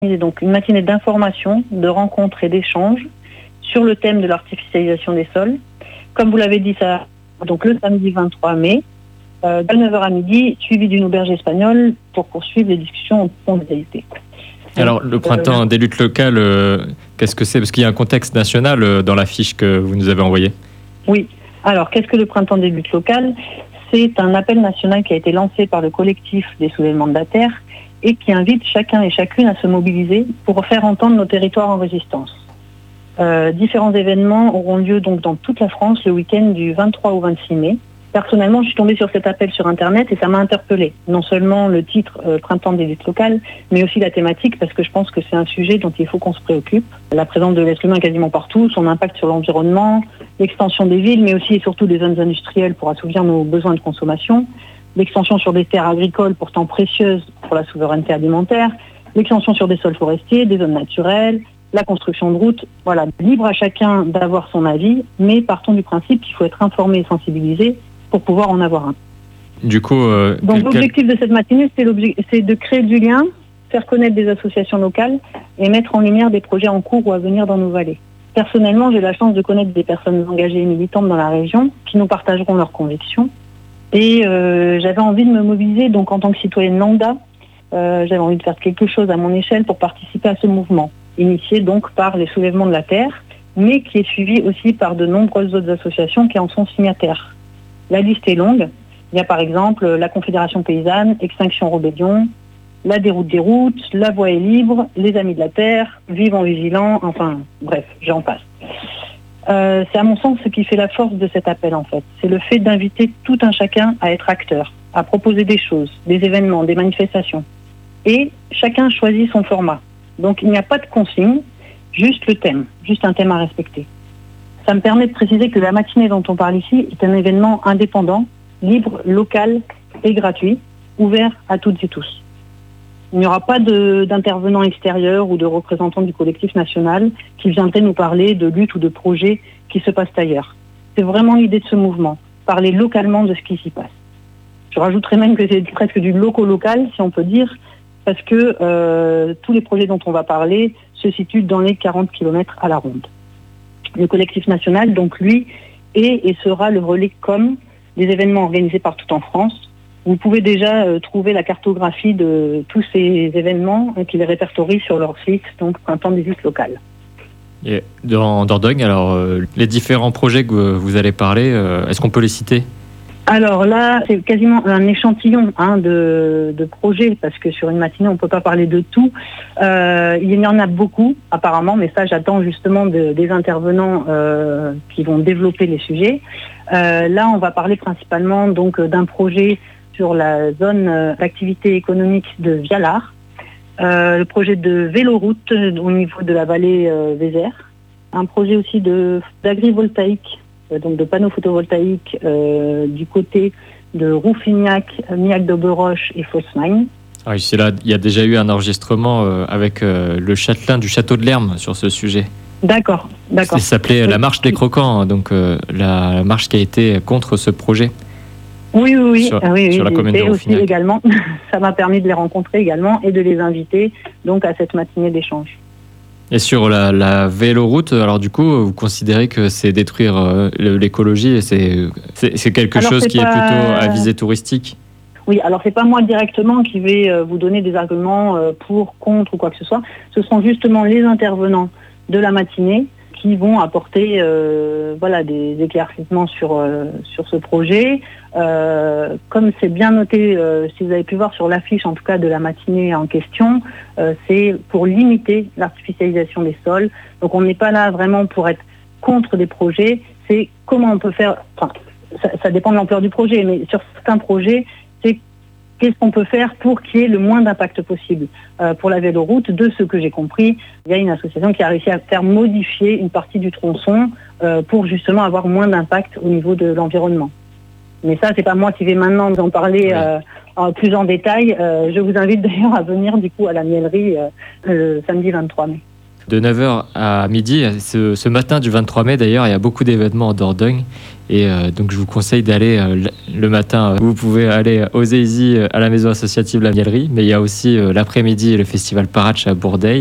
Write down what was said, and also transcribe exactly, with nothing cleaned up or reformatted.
C'est donc une matinée d'information, de rencontres et d'échanges sur le thème de l'artificialisation des sols. Comme vous l'avez dit, ça donc le samedi vingt-trois mai, euh, de neuf heures à midi, suivi d'une auberge espagnole pour poursuivre les discussions au fond des étés. Alors, le printemps euh, des luttes locales, euh, qu'est-ce que c'est? Parce qu'il y a un contexte national euh, dans la fiche que vous nous avez envoyée. Oui. Alors, qu'est-ce que le printemps des luttes locales? C'est un appel national qui a été lancé par le collectif des soulèvements de la terre et qui invite chacun et chacune à se mobiliser pour faire entendre nos territoires en résistance. Euh, différents événements auront lieu donc dans toute la France le week-end du vingt-trois au vingt-six mai. Personnellement, je suis tombée sur cet appel sur Internet et ça m'a interpellée. Non seulement le titre euh, Printemps des luttes locales, mais aussi la thématique, parce que je pense que c'est un sujet dont il faut qu'on se préoccupe. La présence de l'être humain quasiment partout, son impact sur l'environnement, l'extension des villes, mais aussi et surtout des zones industrielles pour assouvir nos besoins de consommation, l'extension sur des terres agricoles pourtant précieuses pour la souveraineté alimentaire, l'extension sur des sols forestiers, des zones naturelles, la construction de routes. Voilà, libre à chacun d'avoir son avis, mais partons du principe qu'il faut être informé et sensibilisé pour pouvoir en avoir un. Du coup, euh, Donc quel... l'objectif de cette matinée, c'est, c'est de créer du lien, faire connaître des associations locales et mettre en lumière des projets en cours ou à venir dans nos vallées. Personnellement, j'ai la chance de connaître des personnes engagées et militantes dans la région qui nous partageront leurs convictions. Et euh, j'avais envie de me mobiliser donc en tant que citoyenne lambda. Euh, j'avais envie de faire quelque chose à mon échelle pour participer à ce mouvement, initié donc par les soulèvements de la terre, mais qui est suivi aussi par de nombreuses autres associations qui en sont signataires. La liste est longue. Il y a par exemple la Confédération paysanne, Extinction Rebellion, la Déroute des routes, La Voix est libre, les Amis de la Terre, Vivons vigilants, enfin bref, j'en passe. Euh, c'est à mon sens ce qui fait la force de cet appel en fait. C'est le fait d'inviter tout un chacun à être acteur, à proposer des choses, des événements, des manifestations. Et chacun choisit son format. Donc il n'y a pas de consigne, juste le thème, juste un thème à respecter. Ça me permet de préciser que la matinée dont on parle ici est un événement indépendant, libre, local et gratuit, ouvert à toutes et tous. Il n'y aura pas de, d'intervenants extérieurs ou de représentants du collectif national qui viendraient nous parler de lutte ou de projets qui se passent ailleurs. C'est vraiment l'idée de ce mouvement, parler localement de ce qui s'y passe. Je rajouterais même que c'est presque du loco-local, si on peut dire, parce que euh, tous les projets dont on va parler se situent dans les quarante kilomètres à la ronde. Le collectif national, donc lui, est et sera le relais com des événements organisés partout en France. Vous pouvez déjà euh, trouver la cartographie de tous ces événements euh, qui les répertorient sur leur site, donc Printemps des luttes locales. Et dans Dordogne, alors euh, les différents projets que vous allez parler, euh, est-ce qu'on peut les citer ? Alors là, c'est quasiment un échantillon hein, de, de projets, parce que sur une matinée, on ne peut pas parler de tout. Euh, il y en a beaucoup, apparemment, mais ça, j'attends justement de, des intervenants euh, qui vont développer les sujets. Euh, là, on va parler principalement donc d'un projet sur la zone euh, d'activité économique de Vialard, euh, le projet de véloroute au niveau de la vallée euh, Vézère, un projet aussi de, d'agrivoltaïque, donc de panneaux photovoltaïques euh, du côté de Rouffignac, Miac d'Auberoche et Fosmagne. Ah oui, c'est là, il y a déjà eu un enregistrement euh, avec euh, le châtelain du château de Lerme sur ce sujet. D'accord, d'accord. Ça s'appelait la marche des croquants, donc euh, la, la marche qui a été contre ce projet. Oui, oui, oui. Sur, ah, oui, sur oui, la commune de aussi Rouffignac. Également, ça m'a permis de les rencontrer également et de les inviter donc à cette matinée d'échange. Et sur la, la véloroute, alors du coup, vous considérez que c'est détruire euh, l'écologie et c'est, c'est, c'est quelque alors chose c'est qui pas... est plutôt à visée touristique? Oui, alors c'est pas moi directement qui vais euh, vous donner des arguments euh, pour, contre ou quoi que ce soit. Ce seront justement les intervenants de la matinée qui vont apporter euh, voilà, des éclaircissements sur, euh, sur ce projet. Euh, comme c'est bien noté, euh, si vous avez pu voir sur l'affiche en tout cas de la matinée en question, euh, c'est pour limiter l'artificialisation des sols. Donc on n'est pas là vraiment pour être contre des projets, c'est comment on peut faire, enfin ça, ça dépend de l'ampleur du projet, mais sur certains projets, c'est qu'est-ce qu'on peut faire pour qu'il y ait le moins d'impact possible. Euh, pour la véloroute, de ce que j'ai compris, il y a une association qui a réussi à faire modifier une partie du tronçon euh, pour justement avoir moins d'impact au niveau de l'environnement. Mais ça, c'est pas moi qui vais maintenant vous en parler oui. euh, en plus en détail. Euh, je vous invite d'ailleurs à venir du coup à la miellerie euh, le samedi vingt-trois mai. de neuf heures à midi. Ce, ce matin du vingt-trois mai, d'ailleurs, il y a beaucoup d'événements en Dordogne. Et euh, donc, je vous conseille d'aller euh, le matin. Vous pouvez aller aux Easy à la maison associative La Miellerie. Mais il y a aussi euh, l'après-midi le festival Paratch à Bourdeil.